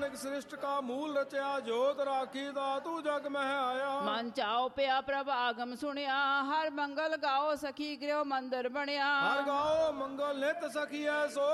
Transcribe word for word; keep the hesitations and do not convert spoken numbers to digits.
ਨਾਨਕ ਸ੍ਰਿਸ਼ਟ ਕਾ ਮੂਲ ਰਚਿਆ, ਜੋਤ ਰਾਖੀ ਦਾਤੂ ਜਗ ਮਹਿ ਆਇਆ। ਮਨ ਚਾਉ ਪਿਆ ਪ੍ਰਭ ਆਗਮ ਸੁਣਿਆ, ਹਰ ਮੰਗਲ ਗਾਓ ਸਖੀ ਗ੍ਰਹਿ ਮੰਦਰ ਬਣਿਆ। ਹਰ ਗਾਓ ਮੰਗਲ ਨਿਤ ਸਖੀਐ, ਸੋ